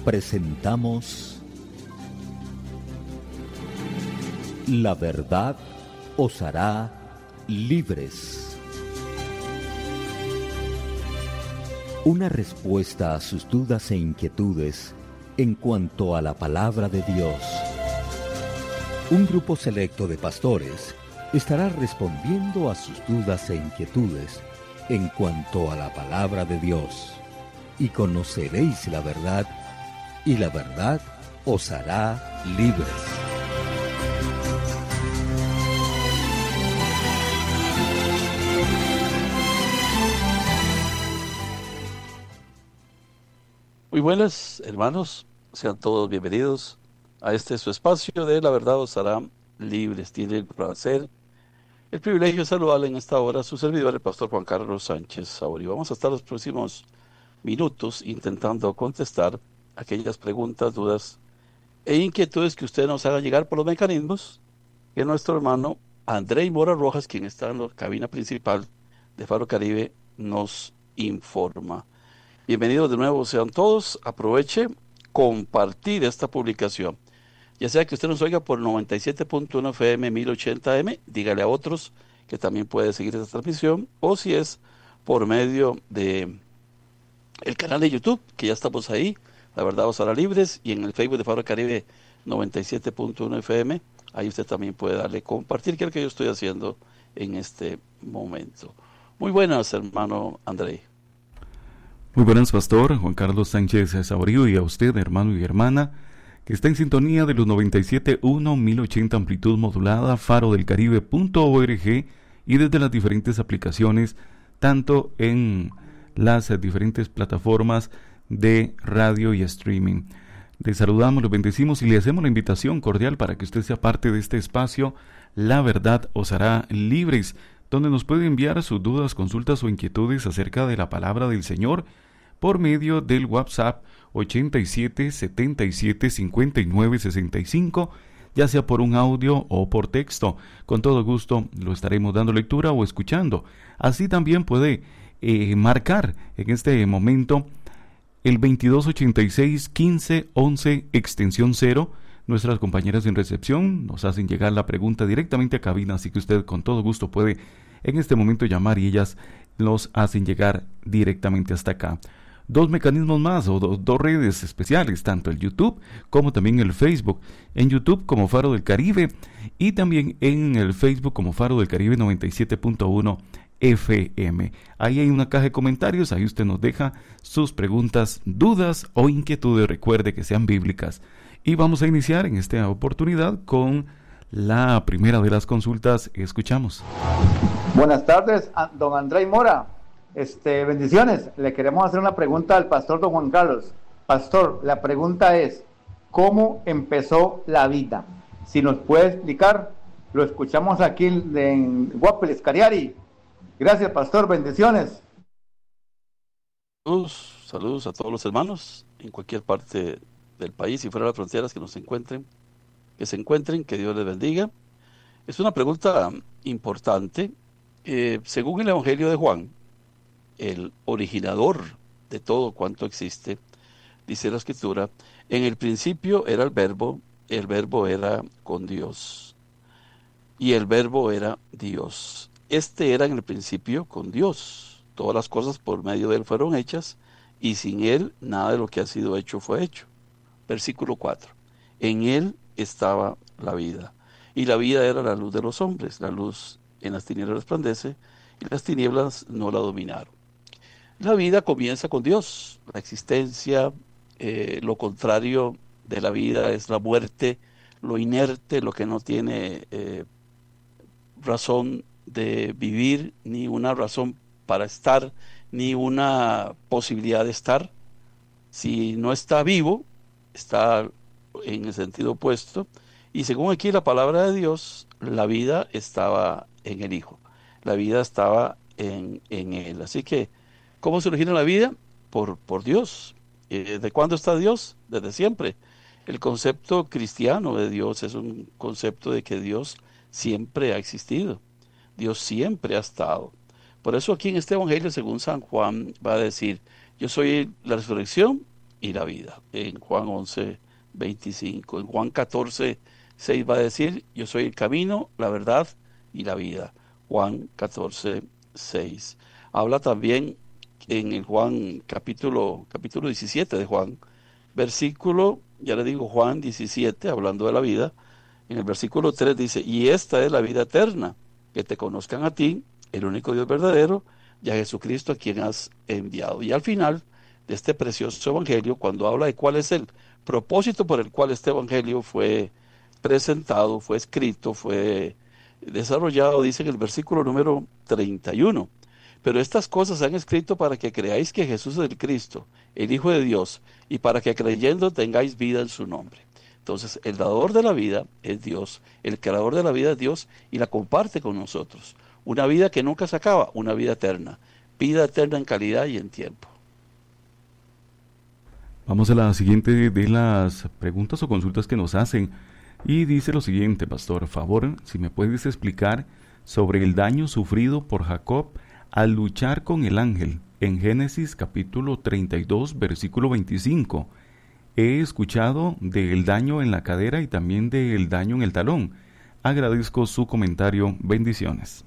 presentamos La verdad os hará libres. Una respuesta a sus dudas e inquietudes en cuanto a la palabra de Dios. Un grupo selecto de pastores estará respondiendo a sus dudas e inquietudes en cuanto a la palabra de Dios. Y conoceréis la verdad, y la verdad os hará libres. Muy buenas, hermanos, sean todos bienvenidos a este su espacio de La verdad os hará libres. Tiene el placer, el privilegio de saludarle en esta hora a su servidor, el pastor Juan Carlos Sánchez Sauri. Vamos a estar los próximos minutos intentando contestar aquellas preguntas, dudas e inquietudes que ustedes nos hagan llegar por los mecanismos que nuestro hermano Andrei Mora Rojas, quien está en la cabina principal de Faro Caribe, nos informa. Bienvenidos de nuevo sean todos. Aproveche compartir esta publicación. Ya sea que usted nos oiga por 97.1 FM 1080M, dígale a otros que también puede seguir esta transmisión, o si es por medio de el canal de YouTube, que ya estamos ahí, La verdad os hará libres, y en el Facebook de Faro Caribe 97.1 FM, ahí usted también puede darle compartir, que es lo que yo estoy haciendo en este momento. Muy buenas, hermano Andrei. Muy buenas, pastor Juan Carlos Sánchez Saborío, y a usted, hermano y hermana, que está en sintonía de los 97.1, 1080 amplitud modulada, farodelcaribe.org, y desde las diferentes aplicaciones, tanto en las diferentes plataformas de radio y streaming. Le saludamos, le bendecimos y le hacemos la invitación cordial para que usted sea parte de este espacio, La verdad os hará libres, donde nos puede enviar sus dudas, consultas o inquietudes acerca de la palabra del Señor, por medio del WhatsApp 87 77 59 65, ya sea por un audio o por texto. Con todo gusto lo estaremos dando lectura o escuchando. Así también puede marcar en este momento el 2286 15 11 extensión 0. Nuestras compañeras en recepción nos hacen llegar la pregunta directamente a cabina, así que usted con todo gusto puede en este momento llamar y ellas nos hacen llegar directamente hasta acá. Dos mecanismos más o dos redes especiales, tanto el YouTube como también el Facebook. En YouTube como Faro del Caribe y también en el Facebook como Faro del Caribe 97.1 FM. Ahí hay una caja de comentarios, ahí usted nos deja sus preguntas, dudas o inquietudes, recuerde que sean bíblicas. Y vamos a iniciar en esta oportunidad con la primera de las consultas. Escuchamos. Buenas tardes, don Andrei Mora. Bendiciones. Le queremos hacer una pregunta al pastor don Juan Carlos. Pastor, la pregunta es, ¿cómo empezó la vida? Si nos puede explicar, lo escuchamos aquí en Guapeles, Cariari. Gracias, pastor. Bendiciones. Saludos a todos los hermanos en cualquier parte del país y fuera de las fronteras que se encuentren, que Dios les bendiga. Es una pregunta importante. Según el Evangelio de Juan, el originador de todo cuanto existe, dice la Escritura, en el principio era el verbo era con Dios, y el verbo era Dios. Este era en el principio con Dios. Todas las cosas por medio de él fueron hechas, y sin él nada de lo que ha sido hecho fue hecho. Versículo 4. En él estaba la vida, y la vida era la luz de los hombres. La luz en las tinieblas resplandece, y las tinieblas no la dominaron. La vida comienza con Dios. La existencia, lo contrario de la vida es la muerte, lo inerte, lo que no tiene razón de vivir, ni una razón para estar, ni una posibilidad de estar. Si no está vivo, está en el sentido opuesto. Y según aquí la palabra de Dios, la vida estaba en el Hijo. La vida estaba en Él. Así que, ¿cómo se origina la vida? Por Dios. ¿De cuándo está Dios? Desde siempre. El concepto cristiano de Dios es un concepto de que Dios siempre ha existido. Dios siempre ha estado. Por eso aquí en este Evangelio, según San Juan, va a decir, yo soy la resurrección y la vida. En Juan 11:25. En Juan 14:6 va a decir, yo soy el camino, la verdad y la vida. Juan 14:6. Habla también en el Juan capítulo 17 de Juan, versículo, ya le digo, Juan 17, hablando de la vida. En el versículo 3 dice, y esta es la vida eterna, que te conozcan a ti, el único Dios verdadero, y a Jesucristo a quien has enviado. Y al final de este precioso evangelio, cuando habla de cuál es el propósito por el cual este evangelio fue presentado, fue escrito, fue desarrollado, dice en el versículo número 31, pero estas cosas se han escrito para que creáis que Jesús es el Cristo, el Hijo de Dios, y para que creyendo tengáis vida en su nombre. Entonces, el dador de la vida es Dios, el creador de la vida es Dios, y la comparte con nosotros. Una vida que nunca se acaba, una vida eterna. Vida eterna en calidad y en tiempo. Vamos a la siguiente de las preguntas o consultas que nos hacen. Y dice lo siguiente, pastor, favor, si me puedes explicar sobre el daño sufrido por Jacob al luchar con el ángel en Génesis capítulo 32, versículo 25. He escuchado del daño en la cadera y también del daño en el talón. Agradezco su comentario. Bendiciones.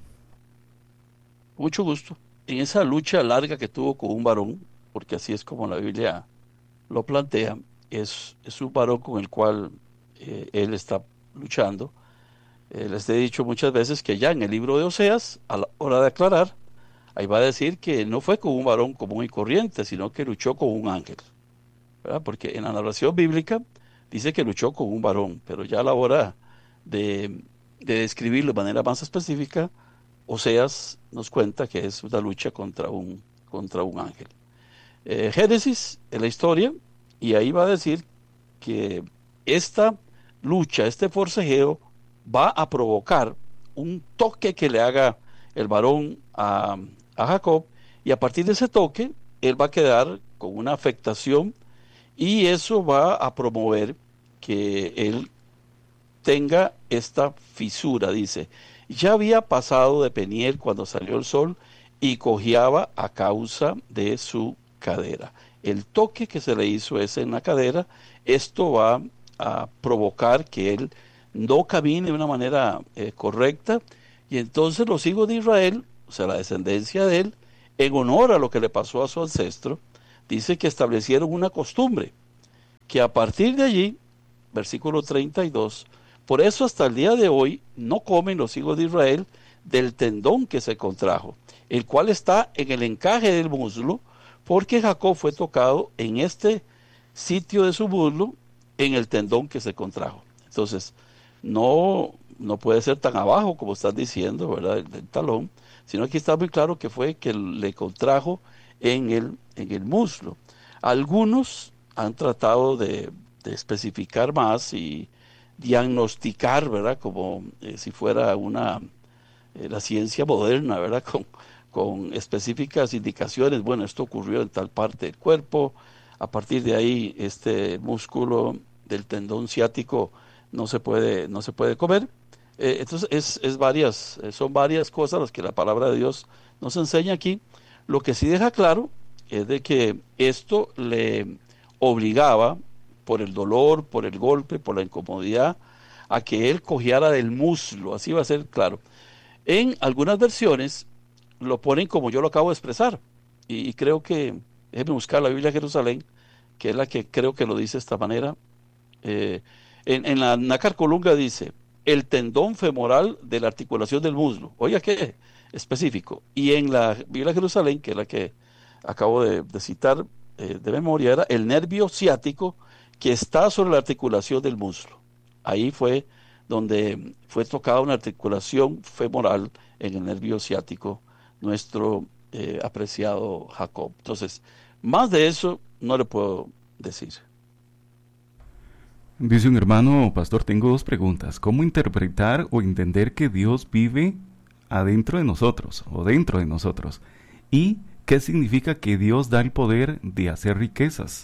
Mucho gusto. En esa lucha larga que tuvo con un varón, porque así es como la Biblia lo plantea, es un varón con el cual él está luchando. Les he dicho muchas veces que ya en el libro de Oseas, a la hora de aclarar, ahí va a decir que no fue con un varón común y corriente, sino que luchó con un ángel, ¿verdad? Porque en la narración bíblica dice que luchó con un varón, pero ya a la hora de describirlo de manera más específica, Oseas nos cuenta que es una lucha contra un ángel. Génesis es la historia, y ahí va a decir que esta lucha, este forcejeo, va a provocar un toque que le haga el varón a Jacob, y a partir de ese toque, él va a quedar con una afectación, y eso va a promover que él tenga esta fisura. Dice, ya había pasado de Peniel cuando salió el sol y cojeaba a causa de su cadera. El toque que se le hizo es en la cadera. Esto va a provocar que él no camine de una manera correcta, y entonces los hijos de Israel, o sea, la descendencia de él, en honor a lo que le pasó a su ancestro, dice que establecieron una costumbre, que a partir de allí, versículo 32, por eso hasta el día de hoy no comen los hijos de Israel del tendón que se contrajo, el cual está en el encaje del muslo, porque Jacob fue tocado en este sitio de su muslo, en el tendón que se contrajo. Entonces, no puede ser tan abajo como están diciendo, ¿verdad? El talón, sino aquí está muy claro que fue que le contrajo en el muslo. Algunos han tratado de especificar más y diagnosticar, ¿verdad? Como si fuera la ciencia moderna, ¿verdad? Con específicas indicaciones. Bueno, esto ocurrió en tal parte del cuerpo. A partir de ahí, este músculo del tendón ciático no se puede comer. Entonces son varias cosas las que la palabra de Dios nos enseña aquí. Lo que sí deja claro es de que esto le obligaba, por el dolor, por el golpe, por la incomodidad, a que él cojeara del muslo. Así va a ser claro. En algunas versiones lo ponen como yo lo acabo de expresar, y creo que, déjenme buscar la Biblia de Jerusalén, que es la que creo que lo dice de esta manera. En la Nácar Colunga dice, el tendón femoral de la articulación del muslo. Oiga, qué específico. Y en la Biblia de Jerusalén, que es la que acabo de citar de memoria, era el nervio ciático que está sobre la articulación del muslo. Ahí fue donde fue tocada una articulación femoral en el nervio ciático, nuestro apreciado Jacob. Entonces, más de eso no le puedo decir. Dice un hermano, pastor, tengo dos preguntas. ¿Cómo interpretar o entender que Dios vive adentro de nosotros o dentro de nosotros? ¿Y qué significa que Dios da el poder de hacer riquezas?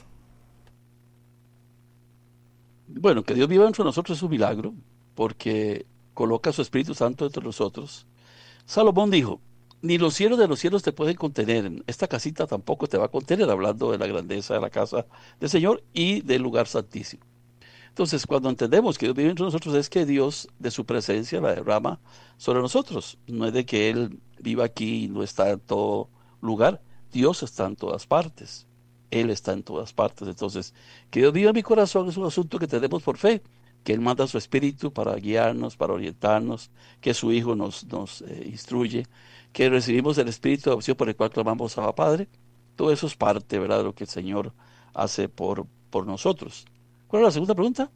Bueno, que Dios viva entre nosotros es un milagro, porque coloca su Espíritu Santo entre nosotros. Salomón dijo, ni los cielos de los cielos te pueden contener. Esta casita tampoco te va a contener, hablando de la grandeza de la casa del Señor y del lugar santísimo. Entonces, cuando entendemos que Dios vive entre nosotros, es que Dios de su presencia la derrama sobre nosotros. No es de que Él viva aquí y no está en todo lugar. Dios está en todas partes. Él está en todas partes. Entonces, que Dios viva en mi corazón es un asunto que tenemos por fe, que Él manda su Espíritu para guiarnos, para orientarnos, que su Hijo nos instruye, que recibimos el Espíritu de adopción por el cual clamamos a Padre. Todo eso es parte, ¿verdad?, de lo que el Señor hace por nosotros. ¿Cuál es la segunda pregunta?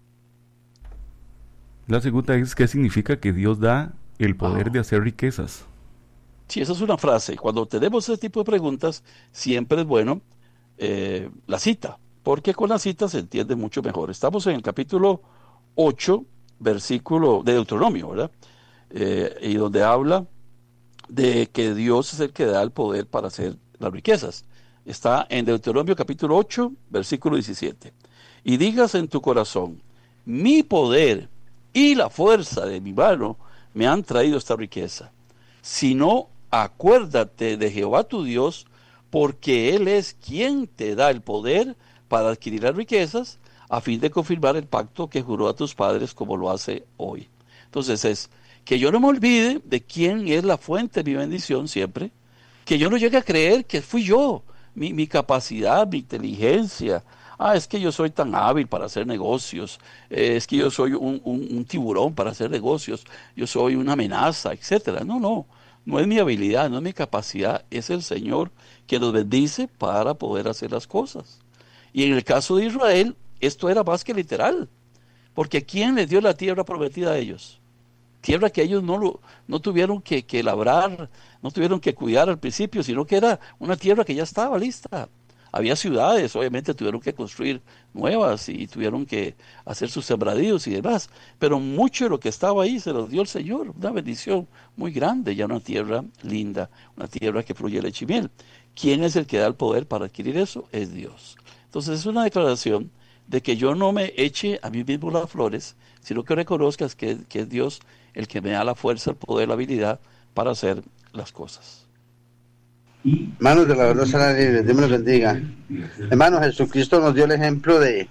La segunda es, ¿qué significa que Dios da el poder de hacer riquezas? Sí, esa es una frase. Cuando tenemos ese tipo de preguntas, siempre es bueno la cita, porque con la cita se entiende mucho mejor. Estamos en el capítulo 8, versículo de Deuteronomio, ¿verdad? Y donde habla de que Dios es el que da el poder para hacer las riquezas. Está en Deuteronomio capítulo 8, versículo 17. Y digas en tu corazón, mi poder y la fuerza de mi mano me han traído esta riqueza. Si no, acuérdate de Jehová tu Dios, porque Él es quien te da el poder para adquirir las riquezas, a fin de confirmar el pacto que juró a tus padres, como lo hace hoy. Entonces es que yo no me olvide de quién es la fuente de mi bendición siempre, que yo no llegue a creer que fui yo, mi capacidad, mi inteligencia. Es que yo soy tan hábil para hacer negocios, es que yo soy un tiburón para hacer negocios, yo soy una amenaza, etcétera. No es mi habilidad, no es mi capacidad, es el Señor que nos bendice para poder hacer las cosas. Y en el caso de Israel, esto era más que literal, porque ¿quién les dio la tierra prometida a ellos? Tierra que ellos no tuvieron que labrar, no tuvieron que cuidar al principio, sino que era una tierra que ya estaba lista. Había ciudades, obviamente tuvieron que construir nuevas y tuvieron que hacer sus sembradíos y demás, pero mucho de lo que estaba ahí se los dio el Señor, una bendición muy grande, ya una tierra linda, una tierra que fluye leche y miel. ¿Quién es el que da el poder para adquirir eso? Es Dios. Entonces es una declaración de que yo no me eche a mí mismo las flores, sino que reconozcas que es Dios el que me da la fuerza, el poder, la habilidad para hacer las cosas. Hermanos de la verdad será libre, Dios me los bendiga. Hermano, Jesucristo nos dio el ejemplo de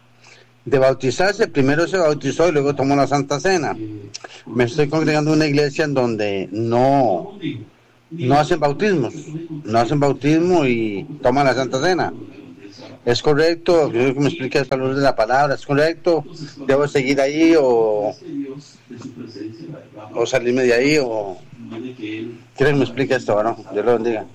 bautizarse. Primero se bautizó y luego tomó la Santa Cena. Me estoy congregando en una iglesia en donde no hacen bautismos. No hacen bautismo y toman la Santa Cena. ¿Es correcto? Quiero que me explique el valor de la palabra. ¿Es correcto? ¿Debo seguir ahí o salirme de ahí? Quiero que me explique esto, ¿no? Dios lo bendiga.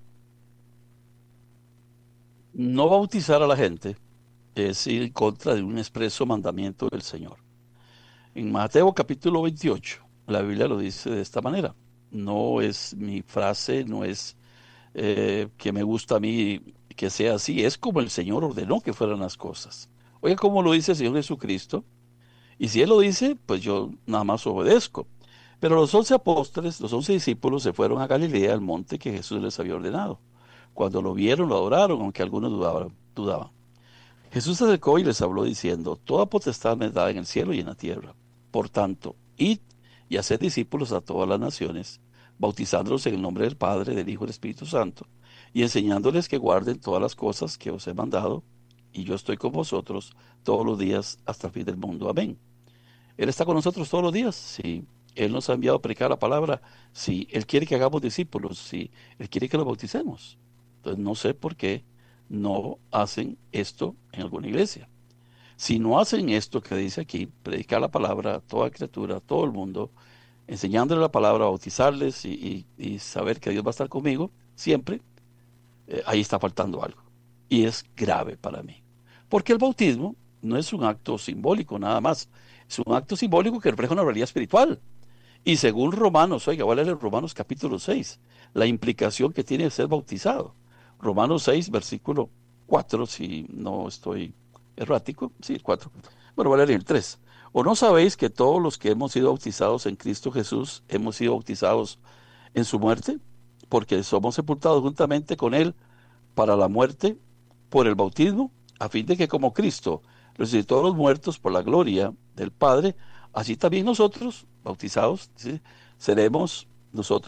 No bautizar a la gente es ir en contra de un expreso mandamiento del Señor. En Mateo capítulo 28, la Biblia lo dice de esta manera. No es mi frase, no es que me gusta a mí que sea así, es como el Señor ordenó que fueran las cosas. Oiga cómo lo dice el Señor Jesucristo, y si Él lo dice, pues yo nada más obedezco. Pero los 11 apóstoles, los 11 discípulos se fueron a Galilea, al monte que Jesús les había ordenado. Cuando lo vieron, lo adoraron, aunque algunos dudaban. Jesús se acercó y les habló diciendo, toda potestad me es dada en el cielo y en la tierra. Por tanto, id y haced discípulos a todas las naciones, bautizándolos en el nombre del Padre, del Hijo y del Espíritu Santo, y enseñándoles que guarden todas las cosas que os he mandado, y yo estoy con vosotros todos los días hasta el fin del mundo. Amén. ¿Él está con nosotros todos los días? Sí. Él nos ha enviado a predicar la palabra. Sí. Él quiere que hagamos discípulos. Sí. Él quiere que los bauticemos. Entonces no sé por qué no hacen esto en alguna iglesia. Si no hacen esto que dice aquí, predicar la palabra a toda criatura, a todo el mundo, enseñándole la palabra, bautizarles y saber que Dios va a estar conmigo siempre, ahí está faltando algo. Y es grave para mí. Porque el bautismo no es un acto simbólico nada más. Es un acto simbólico que refleja una realidad espiritual. Y según Romanos, oiga, voy a leer Romanos capítulo 6, la implicación que tiene ser bautizado. Romanos 6, versículo 4, si no estoy errático, sí, el 4. Bueno, voy a leer el 3. ¿O no sabéis que todos los que hemos sido bautizados en Cristo Jesús hemos sido bautizados en su muerte? Porque somos sepultados juntamente con Él para la muerte por el bautismo, a fin de que como Cristo resucitó a los muertos por la gloria del Padre, así también nosotros, bautizados, ¿sí?, seremos nosotros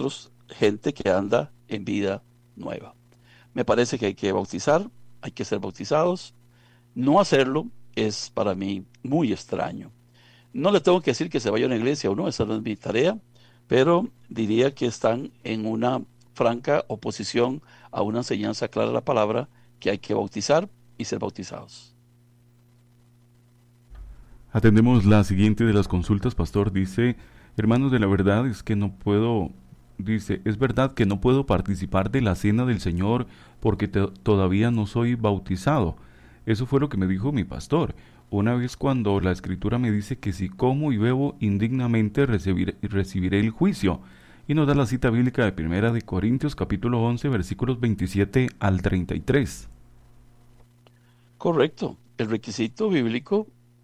gente que anda en vida nueva. Me parece que hay que bautizar, hay que ser bautizados. No hacerlo es para mí muy extraño. No le tengo que decir que se vaya a una iglesia o no, esa no es mi tarea, pero diría que están en una franca oposición a una enseñanza clara de la palabra, que hay que bautizar y ser bautizados. Atendemos la siguiente de las consultas, pastor. Dice: hermanos, de la verdad es que no puedo, dice, es verdad que no puedo participar de la cena del Señor porque todavía no soy bautizado. Eso fue lo que me dijo mi pastor una vez, cuando la Escritura me dice que si como y bebo indignamente recibiré el juicio. Y nos da la cita bíblica de 1 de Corintios capítulo 11 versículos 27 al 33. Correcto. El requisito bíblico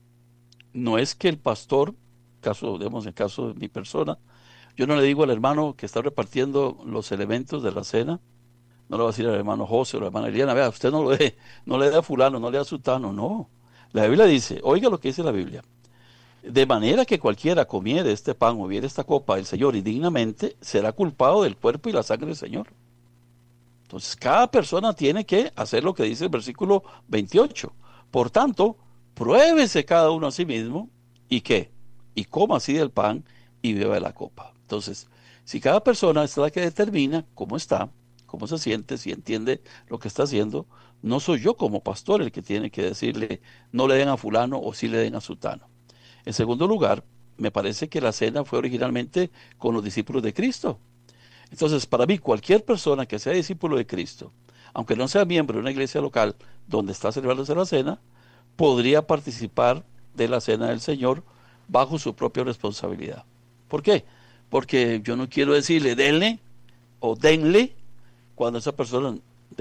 no es que el pastor, en el caso de mi persona, yo no le digo al hermano que está repartiendo los elementos de la cena, no le voy a decir al hermano José o a la hermana Eliana: vea, usted no le dé a fulano, no le dé a sutano. No. La Biblia dice, oiga lo que dice la Biblia: de manera que cualquiera comiere este pan o bebiere esta copa del Señor indignamente, será culpado del cuerpo y la sangre del Señor. Entonces, cada persona tiene que hacer lo que dice el versículo 28. Por tanto, pruébese cada uno a sí mismo, ¿y qué? Y coma así del pan y beba de la copa. Entonces, si cada persona es la que determina cómo está, cómo se siente, si entiende lo que está haciendo, no soy yo como pastor el que tiene que decirle no le den a fulano o sí le den a sutano. En segundo lugar, me parece que la cena fue originalmente con los discípulos de Cristo. Entonces, para mí, cualquier persona que sea discípulo de Cristo, aunque no sea miembro de una iglesia local donde está celebrándose la cena, podría participar de la cena del Señor bajo su propia responsabilidad. ¿Por qué? Porque yo no quiero decirle denle o denle cuando esa persona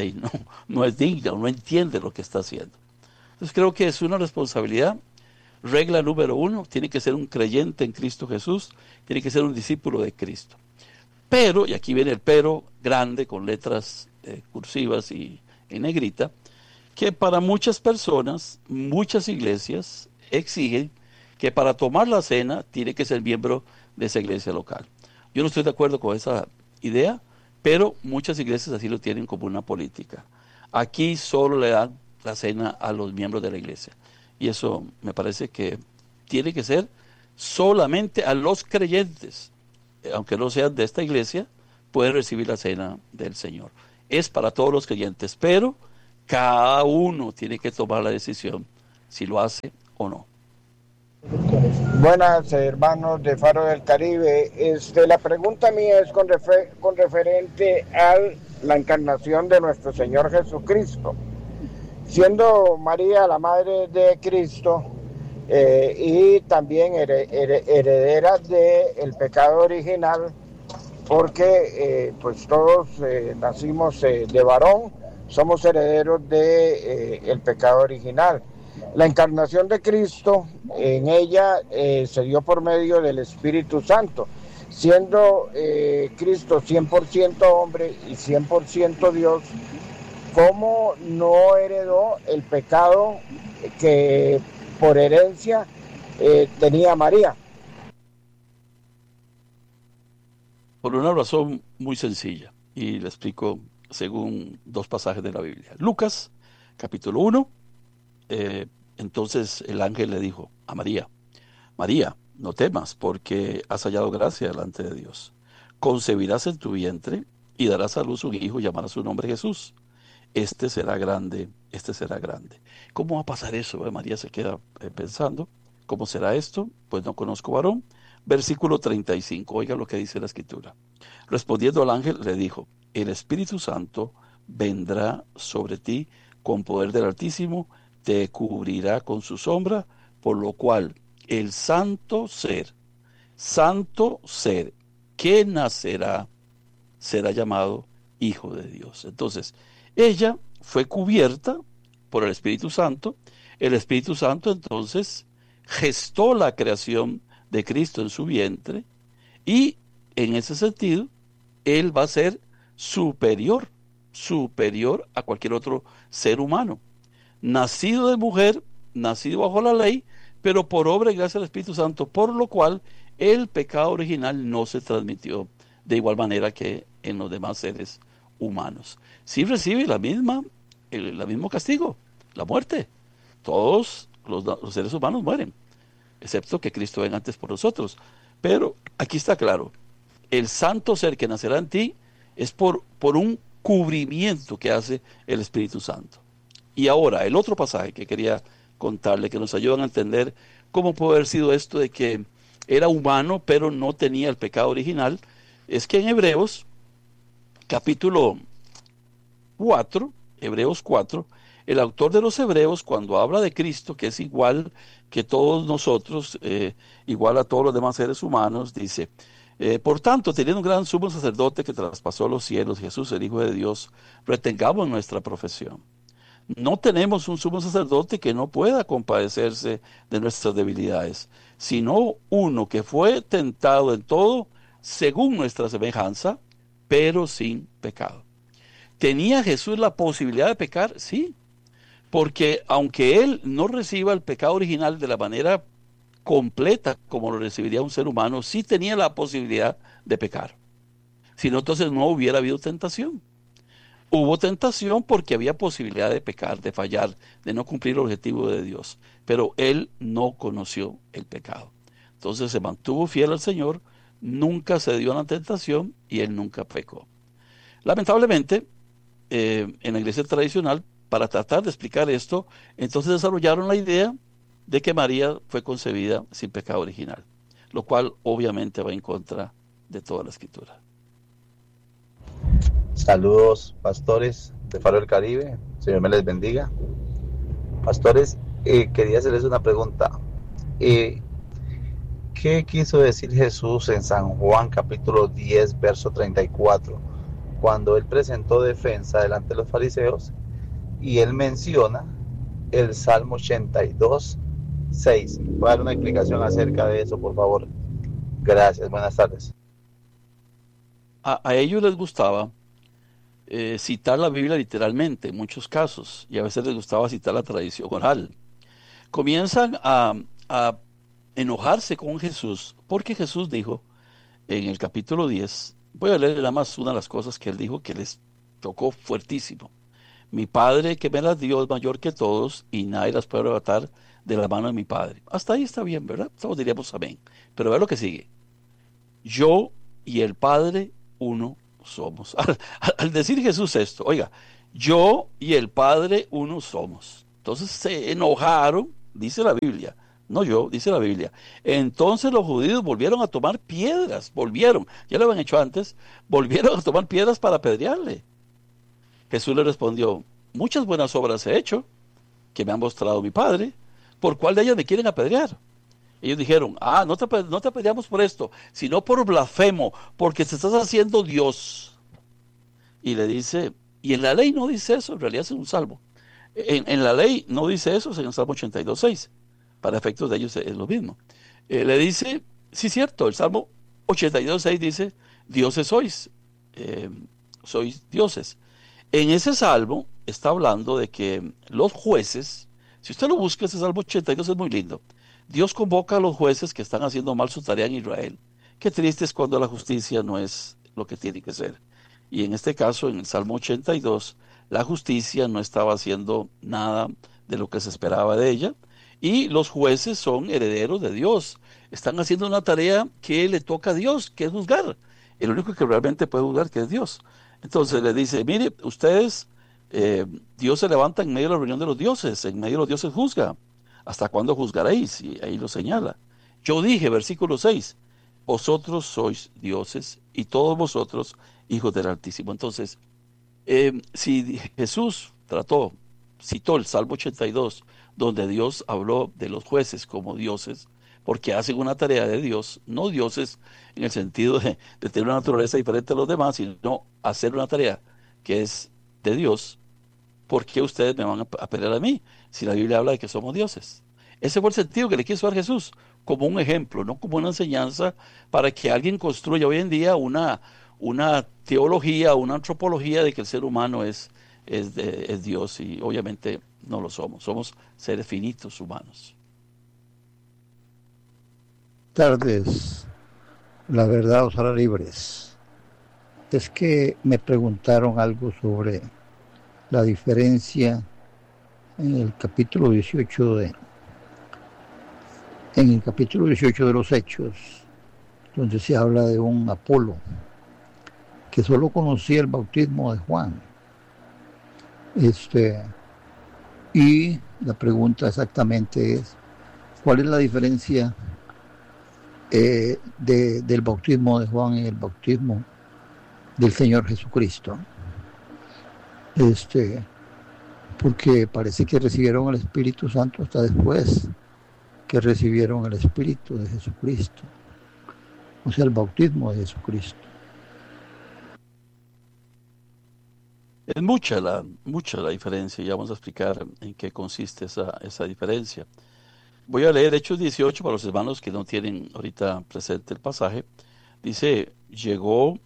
no es digna o no entiende lo que está haciendo. Entonces creo que es una responsabilidad. Regla número 1, tiene que ser un creyente en Cristo Jesús, tiene que ser un discípulo de Cristo. Pero, y aquí viene el pero grande con letras cursivas y en negrita, que para muchas personas, muchas iglesias exigen que para tomar la cena tiene que ser miembro de esa iglesia local. Yo no estoy de acuerdo con esa idea, pero muchas iglesias así lo tienen como una política. Aquí solo le dan la cena a los miembros de la iglesia. Y eso me parece que tiene que ser solamente a los creyentes, aunque no sean de esta iglesia, pueden recibir la cena del Señor. Es para todos los creyentes, pero cada uno tiene que tomar la decisión si lo hace o no. Buenas, hermanos de Faro del Caribe. La pregunta mía es con referente a la encarnación de nuestro Señor Jesucristo. Siendo María la madre de Cristo y también heredera del pecado original, porque pues todos nacimos de varón, somos herederos del pecado original. La encarnación de Cristo en ella se dio por medio del Espíritu Santo, siendo Cristo 100% hombre y 100% Dios. ¿Cómo no heredó el pecado que por herencia tenía María? Por una razón muy sencilla, y le explico según dos pasajes de la Biblia. Lucas, capítulo 1, entonces el ángel le dijo a María: María, no temas, porque has hallado gracia delante de Dios. Concebirás en tu vientre y darás a luz un hijo y llamarás su nombre Jesús. Este será grande. ¿Cómo va a pasar eso? María se queda pensando, ¿cómo será esto? Pues no conozco varón. Versículo 35, oiga lo que dice la Escritura. Respondiendo al ángel le dijo: el Espíritu Santo vendrá sobre ti con poder del Altísimo, te cubrirá con su sombra, por lo cual el santo ser que nacerá será llamado Hijo de Dios. Entonces, ella fue cubierta por el Espíritu Santo. El Espíritu Santo entonces gestó la creación de Cristo en su vientre, y en ese sentido Él va a ser superior a cualquier otro ser humano. Nacido de mujer, nacido bajo la ley, pero por obra y gracia del Espíritu Santo, por lo cual el pecado original no se transmitió de igual manera que en los demás seres humanos. Sí recibe el mismo castigo, la muerte. Todos los seres humanos mueren, excepto que Cristo venga antes por nosotros. Pero aquí está claro, el santo ser que nacerá en ti es por un cubrimiento que hace el Espíritu Santo. Y ahora, el otro pasaje que quería contarle, que nos ayudan a entender cómo puede haber sido esto de que era humano, pero no tenía el pecado original, es que en Hebreos, capítulo 4, Hebreos 4, el autor de los Hebreos, cuando habla de Cristo, que es igual que todos nosotros, igual a todos los demás seres humanos, dice, por tanto, teniendo un gran sumo sacerdote que traspasó los cielos, Jesús, el Hijo de Dios, retengamos nuestra profesión. No tenemos un sumo sacerdote que no pueda compadecerse de nuestras debilidades, sino uno que fue tentado en todo según nuestra semejanza, pero sin pecado. ¿Tenía Jesús la posibilidad de pecar? Sí, porque aunque él no reciba el pecado original de la manera completa como lo recibiría un ser humano, sí tenía la posibilidad de pecar. Si no, entonces no hubiera habido tentación. Hubo tentación porque había posibilidad de pecar, de fallar, de no cumplir el objetivo de Dios. Pero él no conoció el pecado. Entonces se mantuvo fiel al Señor, nunca se dio a la tentación y él nunca pecó. Lamentablemente, en la iglesia tradicional, para tratar de explicar esto, entonces desarrollaron la idea de que María fue concebida sin pecado original, lo cual obviamente va en contra de toda la Escritura. Saludos, pastores de Faro del Caribe. Señor me les bendiga. Pastores, quería hacerles una pregunta. ¿Qué quiso decir Jesús en San Juan capítulo 10, verso 34, cuando él presentó defensa delante de los fariseos y él menciona el Salmo 82, 6? ¿Puede dar una explicación acerca de eso, por favor? Gracias, buenas tardes. A ellos les gustaba citar la Biblia literalmente en muchos casos, y a veces les gustaba citar la tradición oral. Comienzan a enojarse con Jesús porque Jesús dijo en el capítulo 10, voy a leer nada más una de las cosas que él dijo que les tocó fuertísimo. Mi Padre que me las dio es mayor que todos y nadie las puede arrebatar de la mano de mi Padre. Hasta ahí está bien, ¿verdad? Todos diríamos amén. Pero ve lo que sigue. Yo y el Padre uno somos. Al decir Jesús esto, oiga, yo y el Padre uno somos. Entonces se enojaron, dice la Biblia, no yo, dice la Biblia. Entonces los judíos volvieron a tomar piedras, ya lo habían hecho antes, volvieron a tomar piedras para apedrearle. Jesús le respondió, muchas buenas obras he hecho, que me han mostrado mi Padre, ¿por cuál de ellas me quieren apedrear? Ellos dijeron, no te apedreamos por esto, sino por blasfemo, porque te estás haciendo Dios. Y le dice, y en la ley no dice eso, en realidad es un salmo. En la ley no dice eso, es en el Salmo 82:6. Para efectos de ellos es lo mismo. Le dice, sí, cierto, el Salmo 82:6 dice, dioses sois, sois dioses. En ese salmo está hablando de que los jueces, si usted lo busca, ese Salmo 82 es muy lindo. Dios convoca a los jueces que están haciendo mal su tarea en Israel. Qué triste es cuando la justicia no es lo que tiene que ser. Y en este caso, en el Salmo 82, la justicia no estaba haciendo nada de lo que se esperaba de ella. Y los jueces son herederos de Dios. Están haciendo una tarea que le toca a Dios, que es juzgar. El único que realmente puede juzgar, que es Dios. Entonces le dice, mire, ustedes, Dios se levanta en medio de la reunión de los dioses, en medio de los dioses juzga. ¿Hasta cuándo juzgaréis? Y ahí lo señala. Yo dije, versículo 6, vosotros sois dioses y todos vosotros hijos del Altísimo. Entonces, si Jesús citó el Salmo 82, donde Dios habló de los jueces como dioses, porque hacen una tarea de Dios, no dioses en el sentido de tener una naturaleza diferente a los demás, sino hacer una tarea que es de Dios. ¿Por qué ustedes me van a pelear a mí si la Biblia habla de que somos dioses? Ese fue el sentido que le quiso dar Jesús, como un ejemplo, no como una enseñanza para que alguien construya hoy en día una teología, una antropología de que el ser humano es Dios, y obviamente no lo somos seres finitos humanos. Tardes, la verdad os hará libres. Es que me preguntaron algo sobre la diferencia en el capítulo 18 de los Hechos, donde se habla de un Apolo que solo conocía el bautismo de Juan. Y la pregunta exactamente es, ¿cuál es la diferencia del bautismo de Juan y el bautismo del Señor Jesucristo? Porque parece que recibieron el Espíritu Santo hasta después que recibieron el Espíritu de Jesucristo, o sea, el bautismo de Jesucristo. Es mucha la diferencia, y vamos a explicar en qué consiste esa diferencia. Voy a leer Hechos 18 para los hermanos que no tienen ahorita presente el pasaje. Dice, llegó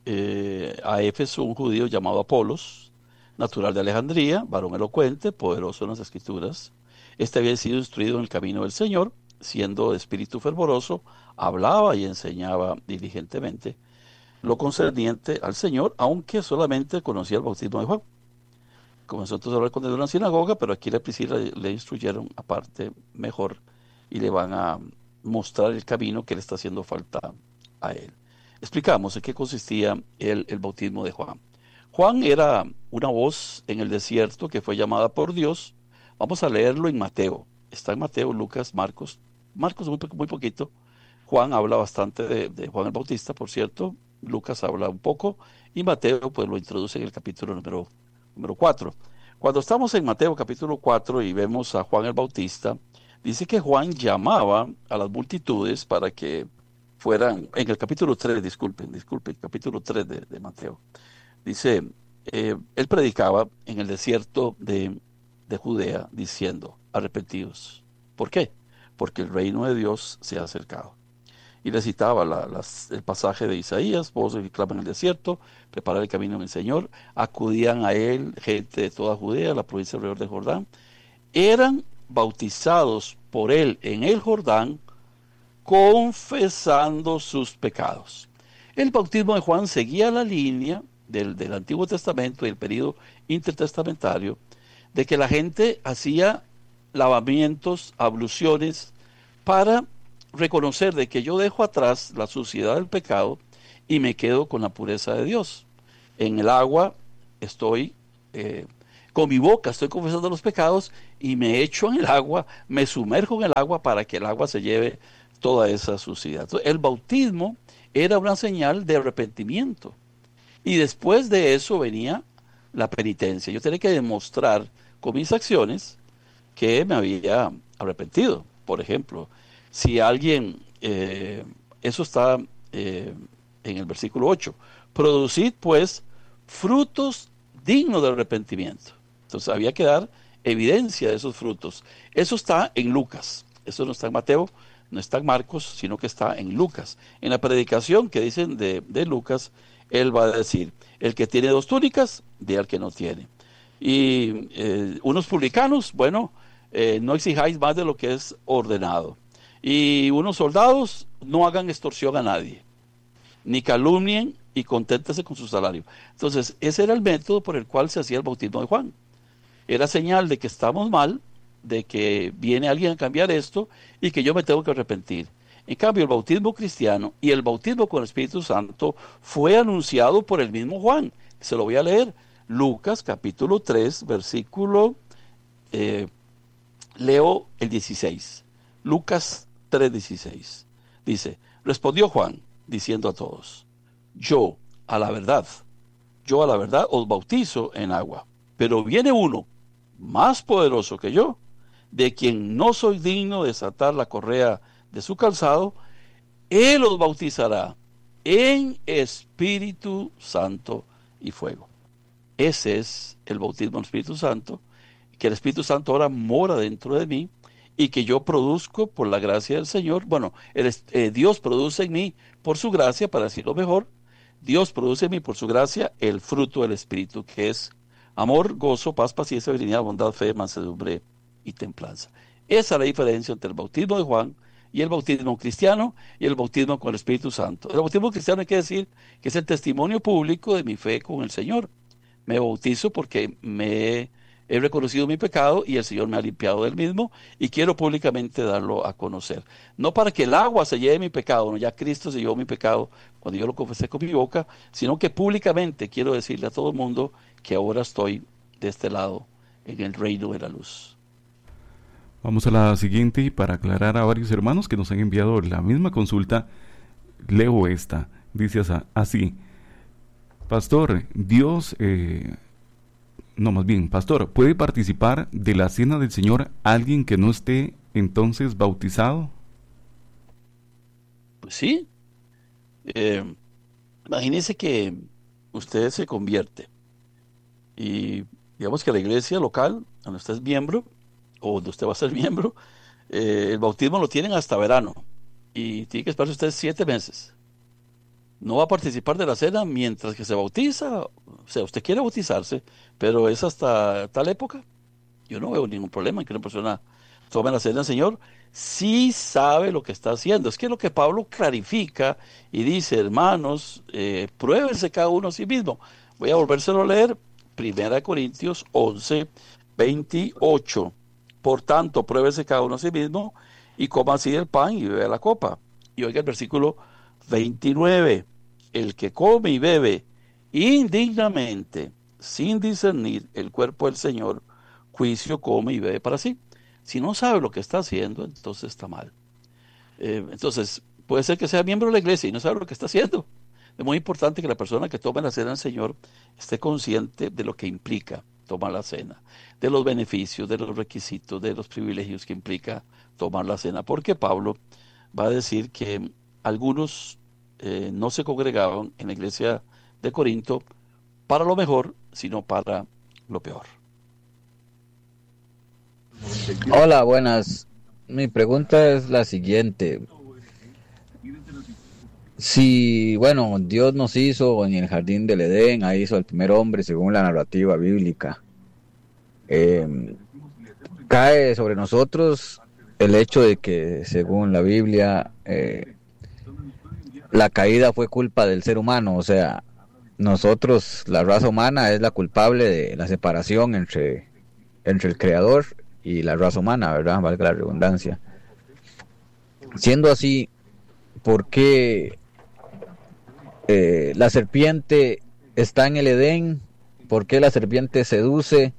a Éfeso un judío llamado Apolos, natural de Alejandría, varón elocuente, poderoso en las Escrituras. Este había sido instruido en el camino del Señor, siendo de espíritu fervoroso, hablaba y enseñaba diligentemente lo concerniente al Señor, aunque solamente conocía el bautismo de Juan. Comenzó entonces a hablar con él en una sinagoga, pero aquí la Priscila le instruyeron aparte mejor y le van a mostrar el camino que le está haciendo falta a él. Explicamos en qué consistía el bautismo de Juan. Juan era una voz en el desierto que fue llamada por Dios. Vamos a leerlo en Mateo. Está en Mateo, Lucas, Marcos. Marcos muy poquito. Juan habla bastante de Juan el Bautista, por cierto. Lucas habla un poco y Mateo pues lo introduce en el capítulo número 4. Cuando estamos en Mateo capítulo 4 y vemos a Juan el Bautista, dice que Juan llamaba a las multitudes para que fueran, en el capítulo 3, disculpen, capítulo 3 de Mateo, dice, él predicaba en el desierto de Judea diciendo, arrepentidos. ¿Por qué? Porque el reino de Dios se ha acercado. Y le citaba el pasaje de Isaías, voz que clama en el desierto, prepara el camino en el Señor. Acudían a él gente de toda Judea, la provincia alrededor de Jordán. Eran bautizados por él en el Jordán, confesando sus pecados. El bautismo de Juan seguía la línea del Antiguo Testamento y el período intertestamentario, de que la gente hacía lavamientos, abluciones, para reconocer de que yo dejo atrás la suciedad del pecado y me quedo con la pureza de Dios. En el agua estoy, con mi boca estoy confesando los pecados y me echo en el agua, me sumerjo en el agua para que el agua se lleve toda esa suciedad. Entonces, el bautismo era una señal de arrepentimiento y después de eso venía la penitencia. Yo tenía que demostrar con mis acciones que me había arrepentido. Por ejemplo, si alguien, eso está en el versículo 8, producid pues frutos dignos de arrepentimiento. Entonces había que dar evidencia de esos frutos. Eso está en Lucas, eso no está en Mateo, no está en Marcos, sino que está en Lucas. En la predicación que dicen de Lucas, él va a decir, el que tiene 2 túnicas, dé al que no tiene. Y unos publicanos, bueno, no exijáis más de lo que es ordenado. Y unos soldados, no hagan extorsión a nadie, ni calumnien y conténtese con su salario. Entonces, ese era el método por el cual se hacía el bautismo de Juan. Era señal de que estamos mal, de que viene alguien a cambiar esto y que yo me tengo que arrepentir. En cambio, el bautismo cristiano y el bautismo con el Espíritu Santo fue anunciado por el mismo Juan. Se lo voy a leer. Lucas capítulo 3, versículo, leo el 16. Lucas 3:16. Dice, respondió Juan, diciendo a todos, yo a la verdad os bautizo en agua, pero viene uno más poderoso que yo, de quien no soy digno de desatar la correa de su calzado. Él os bautizará en Espíritu Santo y fuego. Ese es el bautismo del Espíritu Santo, que el Espíritu Santo ahora mora dentro de mí y que yo produzco por la gracia del Señor. Bueno, Dios produce en mí por su gracia, para decirlo mejor, Dios produce en mí por su gracia el fruto del Espíritu, que es amor, gozo, paz, paciencia, benignidad, bondad, fe, mansedumbre y templanza. Esa es la diferencia entre el bautismo de Juan y el bautismo cristiano y el bautismo con el Espíritu Santo. El bautismo cristiano hay que decir que es el testimonio público de mi fe con el Señor. Me bautizo porque he reconocido mi pecado y el Señor me ha limpiado del mismo y quiero públicamente darlo a conocer. No para que el agua se lleve mi pecado, no, ya Cristo se llevó mi pecado cuando yo lo confesé con mi boca, sino que públicamente quiero decirle a todo el mundo que ahora estoy de este lado en el reino de la luz. Vamos a la siguiente, y para aclarar a varios hermanos que nos han enviado la misma consulta, leo esta. Dice así: Pastor, Pastor, ¿puede participar de la cena del Señor alguien que no esté entonces bautizado? Pues sí. Imagínese que usted se convierte y digamos que la iglesia local, donde usted es miembro, o donde usted va a ser miembro, el bautismo lo tienen hasta verano y tiene que esperar usted 7 meses. No va a participar de la cena mientras que se bautiza. O sea, usted quiere bautizarse, pero es hasta tal época. Yo no veo ningún problema en que una persona tome la cena del Señor si sabe lo que está haciendo. Es que lo que Pablo clarifica y dice, hermanos, pruébense cada uno a sí mismo. Voy a volvérselo a leer, 1 Corintios 11, 28. Por tanto, pruébese cada uno a sí mismo y coma así el pan y bebe la copa. Y oiga el versículo 29. El que come y bebe indignamente, sin discernir el cuerpo del Señor, juicio come y bebe para sí. Si no sabe lo que está haciendo, entonces está mal. Entonces, puede ser que sea miembro de la iglesia y no sabe lo que está haciendo. Es muy importante que la persona que tome la cena del Señor esté consciente de lo que implica tomar la cena, de los beneficios, de los requisitos, de los privilegios que implica tomar la cena, porque Pablo va a decir que algunos no se congregaban en la iglesia de Corinto para lo mejor, sino para lo peor. Hola, buenas. Mi pregunta es la siguiente. Si, Dios nos hizo en el jardín del Edén, ahí hizo al primer hombre según la narrativa bíblica. Cae sobre nosotros el hecho de que, según la Biblia, la caída fue culpa del ser humano, o sea, nosotros, la raza humana, es la culpable de la separación entre el Creador y la raza humana, ¿verdad? Valga la redundancia. Siendo así, ¿por qué la serpiente está en el Edén? ¿Por qué la serpiente seduce?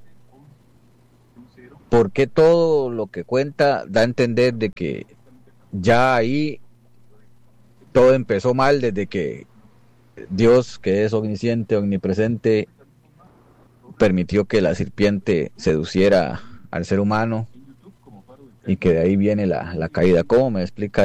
¿Por qué todo lo que cuenta da a entender de que ya ahí todo empezó mal desde que Dios, que es omnisciente, omnipresente, permitió que la serpiente seduciera al ser humano y que de ahí viene la caída? ¿Cómo me explica